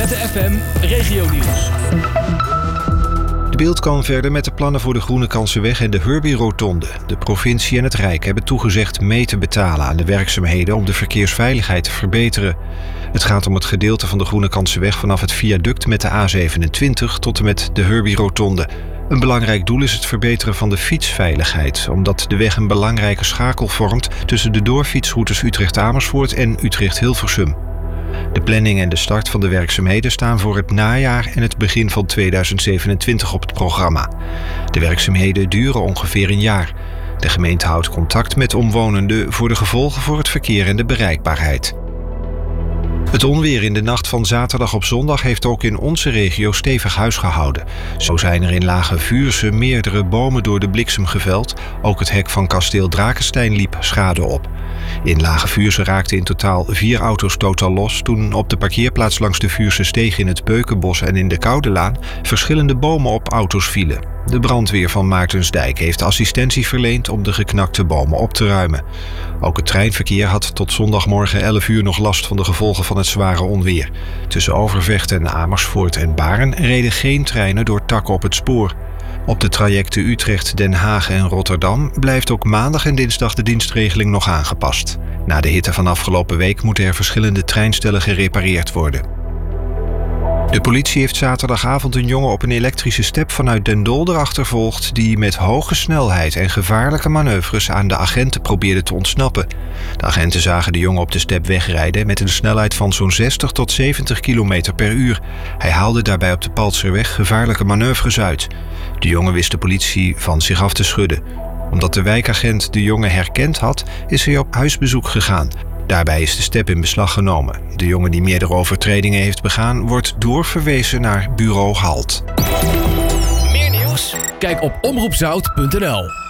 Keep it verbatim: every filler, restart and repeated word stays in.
Z F M Regionieuws. De Beeld kan verder met de plannen voor de Groene Kansenweg en de Herbie-rotonde. De provincie en het Rijk hebben toegezegd mee te betalen aan de werkzaamheden om de verkeersveiligheid te verbeteren. Het gaat om het gedeelte van de Groene Kansenweg vanaf het viaduct met de A zevenentwintig tot en met de Herbie-rotonde. Een belangrijk doel is het verbeteren van de fietsveiligheid, omdat de weg een belangrijke schakel vormt tussen de doorfietsroutes Utrecht-Amersfoort en Utrecht-Hilversum. De planning en de start van de werkzaamheden staan voor het najaar en het begin van tweeduizend zevenentwintig op het programma. De werkzaamheden duren ongeveer een jaar. De gemeente houdt contact met omwonenden voor de gevolgen voor het verkeer en de bereikbaarheid. Het onweer in de nacht van zaterdag op zondag heeft ook in onze regio stevig huisgehouden. Zo zijn er in Lage Vuursche meerdere bomen door de bliksem geveld. Ook het hek van kasteel Drakenstein liep schade op. In Lage Vuursche raakten in totaal vier auto's totaal los toen op de parkeerplaats langs de Vuursche Steeg in het Beukenbos en in de Koudelaan verschillende bomen op auto's vielen. De brandweer van Maartensdijk heeft assistentie verleend om de geknakte bomen op te ruimen. Ook het treinverkeer had tot zondagmorgen elf uur nog last van de gevolgen van het zware onweer. Tussen Overvecht en Amersfoort en Baren reden geen treinen door takken op het spoor. Op de trajecten Utrecht, Den Haag en Rotterdam blijft ook maandag en dinsdag de dienstregeling nog aangepast. Na de hitte van afgelopen week moeten er verschillende treinstellen gerepareerd worden. De politie heeft zaterdagavond een jongen op een elektrische step vanuit Den Dolder achtervolgd die met hoge snelheid en gevaarlijke manoeuvres aan de agenten probeerde te ontsnappen. De agenten zagen de jongen op de step wegrijden met een snelheid van zo'n zestig tot zeventig kilometer per uur. Hij haalde daarbij op de Paltserweg gevaarlijke manoeuvres uit. De jongen wist de politie van zich af te schudden. Omdat de wijkagent de jongen herkend had, is hij op huisbezoek gegaan. Daarbij is de step in beslag genomen. De jongen die meerdere overtredingen heeft begaan wordt doorverwezen naar bureau Halt. Meer nieuws? Kijk op omroep zout punt n l.